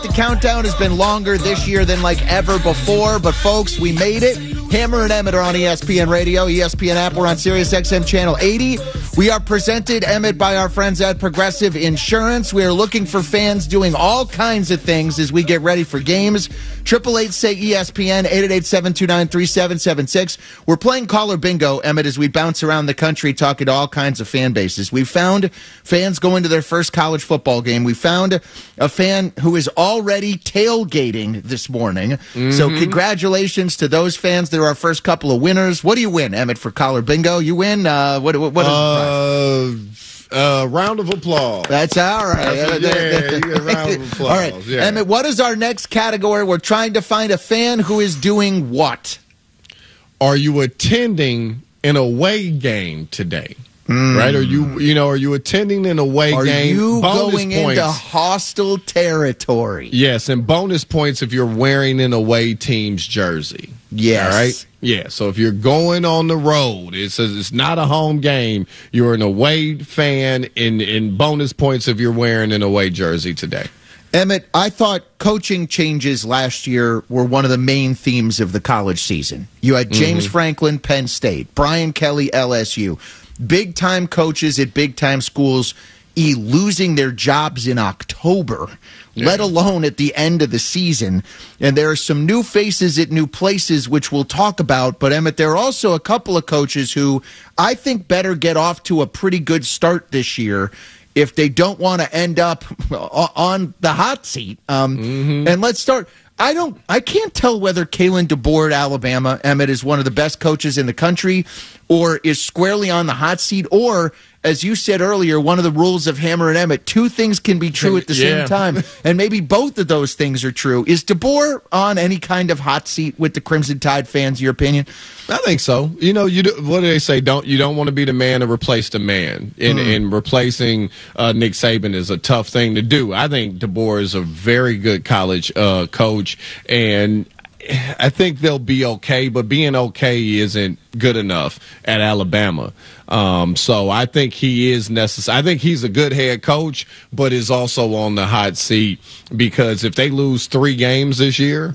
The countdown has been longer this year than like ever before, but folks, we made it. Hammer and Emmett are on ESPN Radio, ESPN app. We're on Sirius XM Channel 80. We are presented, Emmett, by our friends at Progressive Insurance. We are looking for fans doing all kinds of things as we get ready for games. 888-SAY-ESPN, 888-729-3776. We're playing caller bingo, Emmett, as we bounce around the country talking to all kinds of fan bases. We found fans going to their first college football game. We found a fan who is already tailgating this morning. So congratulations to those fans. They're our first couple of winners. What do you win, Emmett, for caller bingo? You win? What is the prize? Round of applause. That's all right. You get a round of applause. All right. Yeah. Emmett, what is our next category? We're trying to find a fan who is doing what? Are you attending an away game today? Right? Are you attending an away game? Are you bonus going points into hostile territory? Yes, and bonus points if you're wearing an away team's jersey. Yes. All right? Yeah, so if you're going on the road, it says it's not a home game, you're an away fan, in bonus points if you're wearing an away jersey today. Emmett, I thought coaching changes last year were one of the main themes of the college season. You had James Franklin, Penn State, Brian Kelly, LSU. Big-time coaches at big-time schools losing their jobs in October, let alone at the end of the season. And there are some new faces at new places, which we'll talk about. But, Emmett, there are also a couple of coaches who I think better get off to a pretty good start this year if they don't want to end up on the hot seat. And let's start. I can't tell whether Kalen DeBoer at Alabama, Emmett, is one of the best coaches in the country or is squarely on the hot seat, or, as you said earlier, one of the rules of Hammer and Emmett, two things can be true at the same time, and maybe both of those things are true. Is DeBoer on any kind of hot seat with the Crimson Tide fans, your opinion? I think so. You know, what do they say? You don't want to be the man to replace the man. And replacing Nick Saban is a tough thing to do. I think DeBoer is a very good college coach, and I think they'll be okay, but being okay isn't good enough at Alabama. So I think he is necessary. I think he's a good head coach, but is also on the hot seat because if they lose 3 games this year,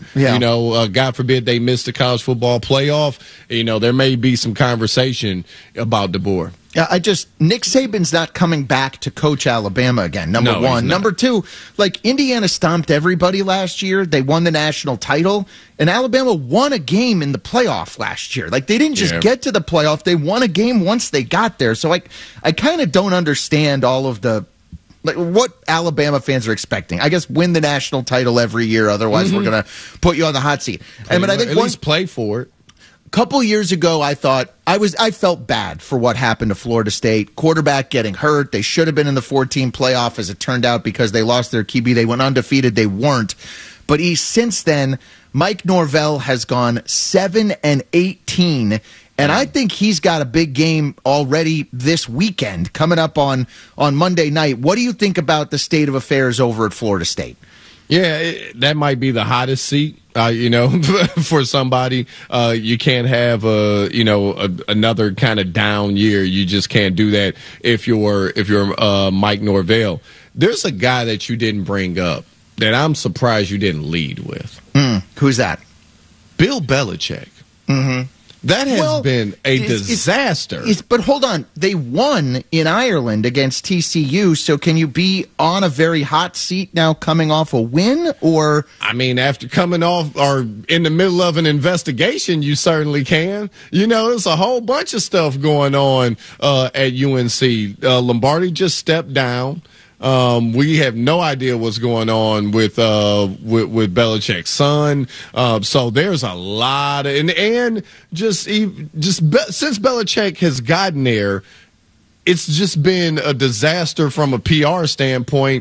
God forbid they miss the college football playoff, there may be some conversation about DeBoer. Yeah, Nick Saban's not coming back to coach Alabama again, number one. Number two, Indiana stomped everybody last year. They won the national title, and Alabama won a game in the playoff last year. They didn't just get to the playoff. They won a game once they got there. So I kind of don't understand all of the what Alabama fans are expecting. I guess win the national title every year, otherwise we're going to put you on the hot seat. I think at least play for it. Couple years ago, I thought I felt bad for what happened to Florida State. Quarterback getting hurt. They should have been in the 14 playoff, as it turned out, because they lost their QB. They went undefeated. They weren't. But since then, Mike Norvell has gone 7-18, and I think he's got a big game already this weekend coming up on Monday night. What do you think about the state of affairs over at Florida State? Yeah, that might be the hottest seat. For somebody, you can't have another kind of down year. You just can't do that if you're Mike Norvell. There's a guy that you didn't bring up that I'm surprised you didn't lead with. Who's that? Bill Belichick. That has been a disaster. But hold on. They won in Ireland against TCU, so can you be on a very hot seat now coming off a win? Or after coming off or in the middle of an investigation, you certainly can. There's a whole bunch of stuff going on at UNC. Lombardi just stepped down. We have no idea what's going on with Belichick's son. So there's a lot of, and just since Belichick has gotten there, it's just been a disaster from a PR standpoint.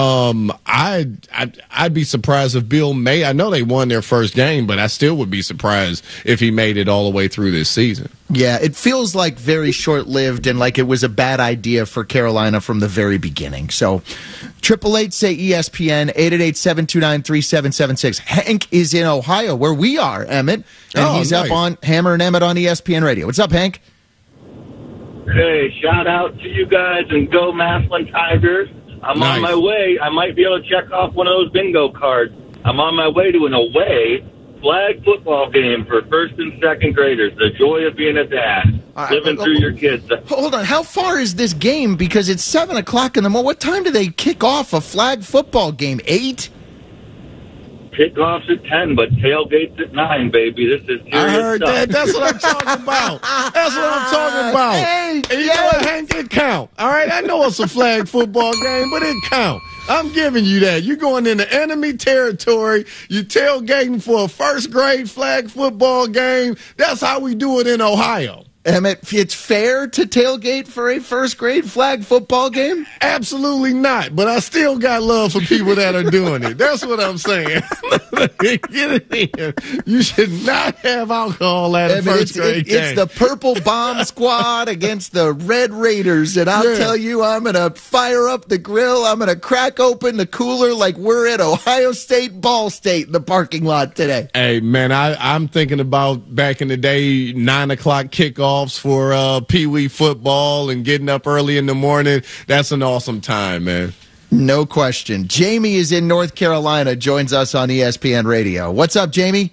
I'd be surprised if Bill may. I know they won their first game, but I still would be surprised if he made it all the way through this season. Yeah, it feels like very short-lived and like it was a bad idea for Carolina from the very beginning. So, 888-SAY-ESPN, 888-729-3776. Hank is in Ohio, where we are, Emmett, and he's up on Hammer and Emmett on ESPN Radio. What's up, Hank? Hey, shout out to you guys and go Massillon Tigers. I'm on my way. I might be able to check off one of those bingo cards. I'm on my way to an away flag football game for first and second graders. The joy of being a dad. Living through your kids. Hold on. How far is this game? Because it's 7 o'clock in the morning. What time do they kick off a flag football game? 8? Kickoff's at 10, but tailgate's at 9, baby. This is serious I heard stuff. that. That's what I'm talking about. That's what I'm talking about. Hey, And you know what, Hank? It count. All right? I know it's a flag football game, but it count. I'm giving you that. You're going into enemy territory. You tailgating for a first grade flag football game. That's how we do it in Ohio. Emmett, it's fair to tailgate for a first grade flag football game? Absolutely not. But I still got love for people that are doing it. That's what I'm saying. Get it in. You should not have alcohol at a first grade game. It's the Purple Bomb Squad against the Red Raiders. And I'll tell you, I'm going to fire up the grill. I'm going to crack open the cooler like we're at Ohio State, Ball State in the parking lot today. Hey, man, I'm thinking about back in the day, 9 o'clock kickoffs for Pee Wee football and getting up early in the morning. That's an awesome time, man. No question. Jamie is in North Carolina, joins us on ESPN Radio. What's up, Jamie?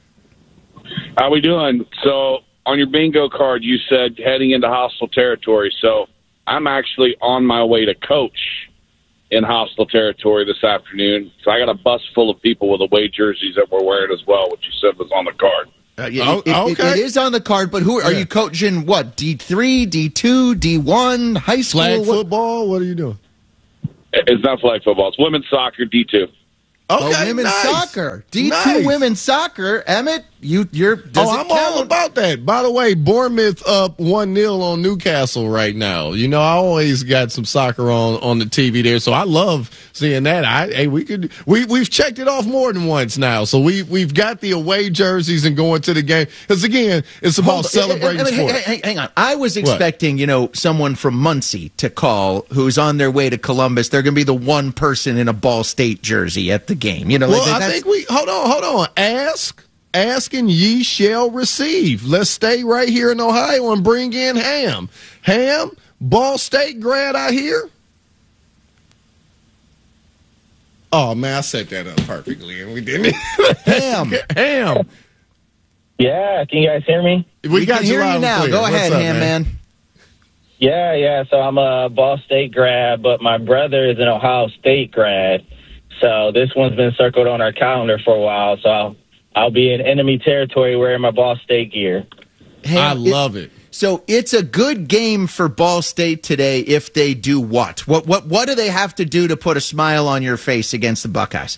How we doing? So on your bingo card, you said heading into hostile territory. So I'm actually on my way to coach in hostile territory this afternoon. So I got a bus full of people with away jerseys that we're wearing as well, which you said was on the card. It is on the card, but who are you coaching? What, D3, D2, D1, high school? Flag football? What are you doing? It's not flag football. It's women's soccer, D2. Okay, women's soccer. D2 women's soccer. Emmett, I'm all about that. By the way, Bournemouth up 1-0 on Newcastle right now. You know, I always got some soccer on the TV there, so I love seeing that. We've checked it off more than once now. So we've got the away jerseys and going to the game. Because again, it's about celebrating sports. Hang on. I was expecting, someone from Muncie to call who's on their way to Columbus. They're going to be the one person in a Ball State jersey at the game. I think hold on. Ask and ye shall receive. Let's stay right here in Ohio and bring in Ham. Ham, Ball State grad out here. Oh, man, I set that up perfectly, and we didn't. Ham. Yeah, can you guys hear me? We can hear you now. Go ahead, Ham, man. Yeah, so I'm a Ball State grad, but my brother is an Ohio State grad. So this one's been circled on our calendar for a while, so I'll be in enemy territory wearing my Ball State gear. I love it. So it's a good game for Ball State today if they do what? What do they have to do to put a smile on your face against the Buckeyes?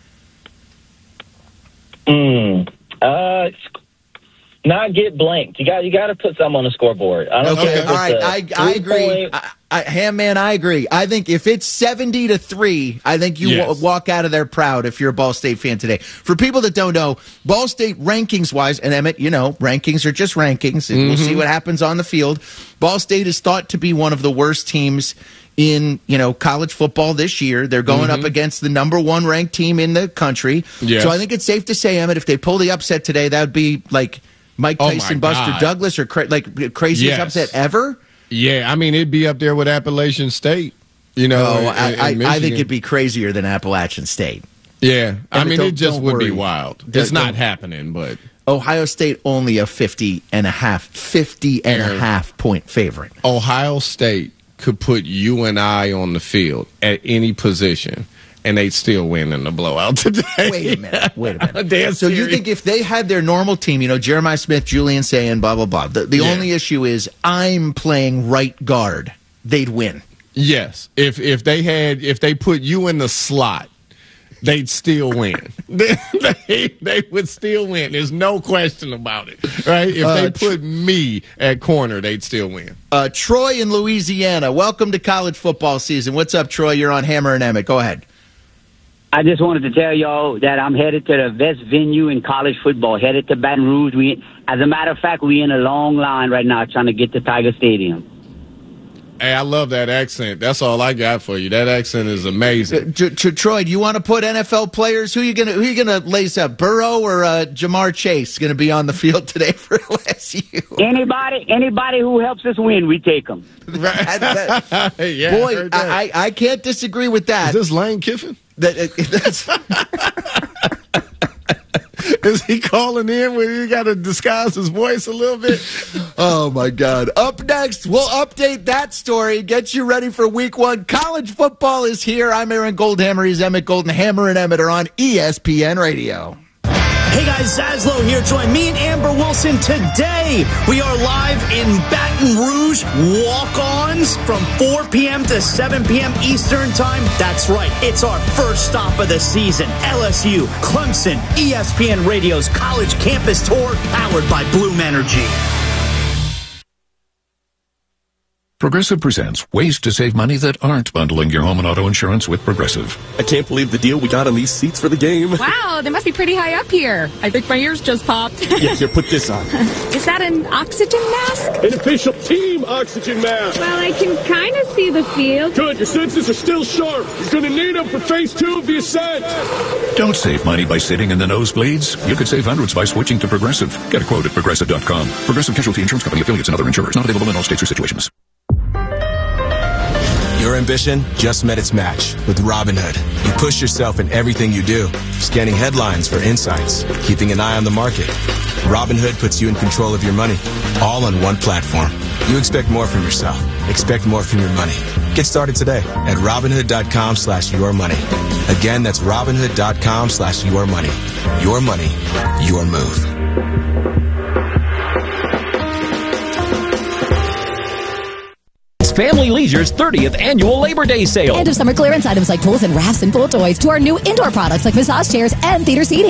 Not get blanked. You got to put something on the scoreboard. I don't care. All right, I agree. Ham man, I agree. I think if it's 70-3, I think you walk out of there proud if you're a Ball State fan today. For people that don't know, Ball State rankings-wise, and Emmett, rankings are just rankings, and we'll see what happens on the field. Ball State is thought to be one of the worst teams in college football this year. They're going up against the number 1 ranked team in the country. Yes. So I think it's safe to say, Emmett, if they pull the upset today, that would be like Mike Tyson, Buster Douglas, or craziest upset ever. Yeah, I mean, it'd be up there with Appalachian State. I think it'd be crazier than Appalachian State. Yeah, I mean, it just would be wild. It's not happening, but Ohio State only a 50 and a half point favorite. Ohio State could put you and I on the field at any position, and they'd still win in the blowout today. Wait a minute. So you think if they had their normal team, Jeremiah Smith, Julian Sayin, blah, blah, blah, the only issue is I'm playing right guard, they'd win? Yes. If they put you in the slot, they'd still win. they would still win. There's no question about it, right? If they put me at corner, they'd still win. Troy in Louisiana, welcome to college football season. What's up, Troy? You're on Hammer and Emmett. Go ahead. I just wanted to tell y'all that I'm headed to the best venue in college football, headed to Baton Rouge. As a matter of fact, we're in a long line right now trying to get to Tiger Stadium. Hey, I love that accent. That's all I got for you. That accent is amazing. Troy, do you want to put NFL players? Who you gonna lace up? Burrow or Jamar Chase going to be on the field today for LSU? Anybody who helps us win, we take them. Yeah, boy, I can't disagree with that. Is this Lane Kiffin? That's Is he calling in when he got to disguise his voice a little bit? Oh, my God. Up next, we'll update that story, get you ready for week 1. College football is here. I'm Aaron Goldhammer. He's Emmett Golden. Hammer and Emmett are on ESPN Radio. Hey guys, Zaslow here. Join me and Amber Wilson today. We are live in Baton Rouge. Walk-ons from 4 p.m. to 7 p.m. Eastern Time. That's right. It's our first stop of the season. LSU, Clemson, ESPN Radio's College Campus Tour, powered by Bloom Energy. Progressive presents ways to save money that aren't bundling your home and auto insurance with Progressive. I can't believe the deal we got on these seats for the game. Wow, they must be pretty high up here. I think my ears just popped. Yeah, here, put this on. Is that an oxygen mask? An official team oxygen mask. Well, I can kind of see the field. Good, your senses are still sharp. You're going to need them for phase 2 of the ascent. Don't save money by sitting in the nosebleeds. You could save hundreds by switching to Progressive. Get a quote at Progressive.com. Progressive Casualty Insurance Company, affiliates, and other insurers. Not available in all states or situations. Your ambition just met its match with Robinhood. You push yourself in everything you do, scanning headlines for insights, keeping an eye on the market. Robinhood puts you in control of your money, all on one platform. You expect more from yourself. Expect more from your money. Get started today at Robinhood.com/yourmoney. Again, that's Robinhood.com/yourmoney. Your money, your move. Family Leisure's 30th annual Labor Day sale. End of summer clearance items like tools and rafts and pool toys to our new indoor products like massage chairs and theater seating.